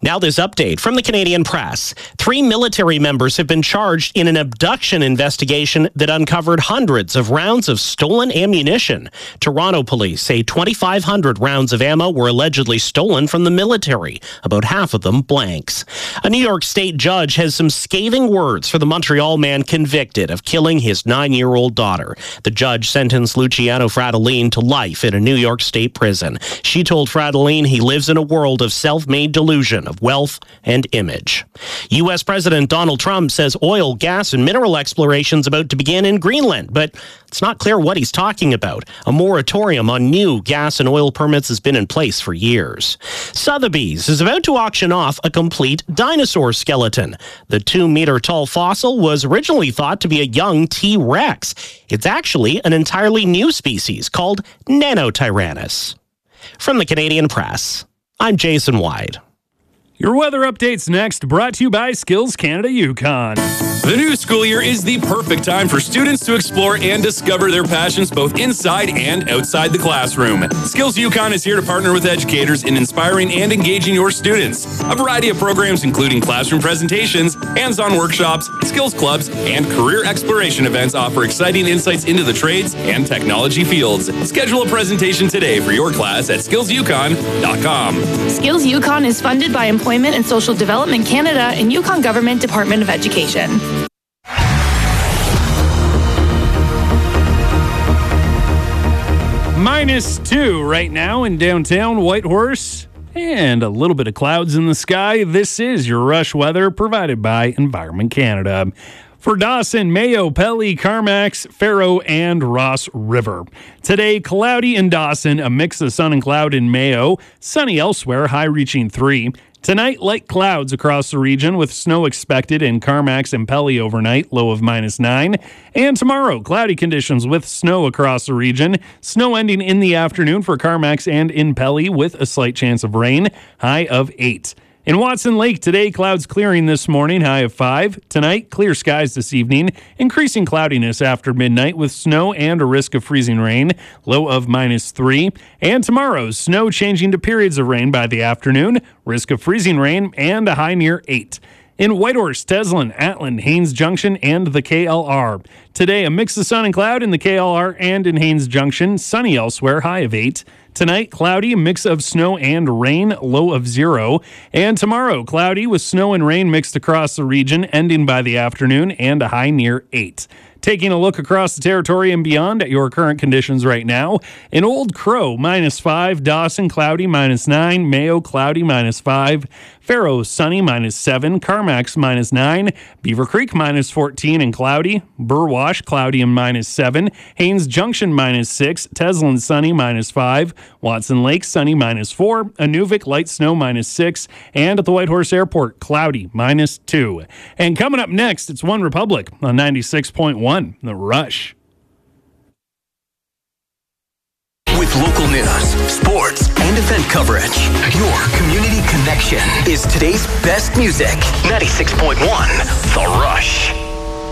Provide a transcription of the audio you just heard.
Now this update from the Canadian Press. 3 military members have been charged in an abduction investigation that uncovered hundreds of rounds of stolen ammunition. Toronto police say 2,500 rounds of ammo were allegedly stolen from the military, about half of them blanks. A New York State judge has some scathing words for the Montreal man convicted of killing his 9-year-old daughter. The judge sentenced Luciano Fratellin to life in a New York State prison. She told Fratellin he lives in a world of self-made delusion of wealth and image. U.S. President Donald Trump says oil, gas, and mineral exploration is about to begin in Greenland, but it's not clear what he's talking about. A moratorium on new gas and oil permits has been in place for years. Sotheby's is about to auction off a complete dinosaur skeleton. The 2-meter-tall fossil was originally thought to be a young T-Rex. It's actually an entirely new species called Nanotyrannus. From the Canadian Press, I'm Jason Wyde. Your weather update's next, brought to you by Skills Canada Yukon. The new school year is the perfect time for students to explore and discover their passions both inside and outside the classroom. Skills Yukon is here to partner with educators in inspiring and engaging your students. A variety of programs including classroom presentations, hands-on workshops, skills clubs, and career exploration events offer exciting insights into the trades and technology fields. Schedule a presentation today for your class at skillsyukon.com. Skills Yukon is funded by Employment and Social Development Canada and Yukon Government Department of Education. -2 right now in downtown Whitehorse, and a little bit of clouds in the sky. This is your rush weather provided by Environment Canada. For Dawson, Mayo, Pelly, Carmacks, Faro, and Ross River. Today, cloudy in Dawson, a mix of sun and cloud in Mayo, sunny elsewhere, high reaching 3. Tonight, light clouds across the region with snow expected in Carmacks and Pelly overnight, low of -9. And tomorrow, cloudy conditions with snow across the region. Snow ending in the afternoon for Carmacks and in Pelly with a slight chance of rain, high of 8. In Watson Lake today, clouds clearing this morning, high of 5. Tonight, clear skies this evening, increasing cloudiness after midnight with snow and a risk of freezing rain, low of -3. And tomorrow, snow changing to periods of rain by the afternoon, risk of freezing rain, and a high near 8. In Whitehorse, Teslin, Atlin, Haines Junction, and the KLR. Today, a mix of sun and cloud in the KLR and in Haines Junction, sunny elsewhere, high of 8. Tonight, cloudy, a mix of snow and rain, low of 0. And tomorrow, cloudy with snow and rain mixed across the region, ending by the afternoon, and a high near 8. Taking a look across the territory and beyond at your current conditions right now. In Old Crow, -5. Dawson, cloudy, -9. Mayo, cloudy, -5. Faro, sunny, -7. Carmacks, -9. Beaver Creek, -14 and cloudy. Burwash, cloudy and -7. Haines Junction, -6. Teslin, sunny, -5. Watson Lake, sunny, -4. Inuvik, light snow, -6. And at the Whitehorse Airport, cloudy, -2. And coming up next, it's One Republic on 96.1, The Rush. With local news, sports, and event coverage, your community connection is today's best music. 96.1, The Rush.